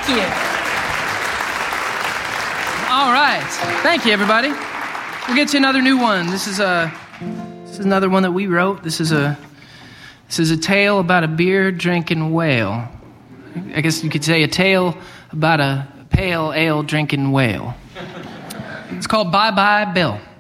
Thank you. All right. Thank you, everybody. We'll get you another new one. This is another one that we wrote. This is a tale about a beer drinking whale. I guess you could say a tale about a pale ale drinking whale. It's called Bye Bye Bill.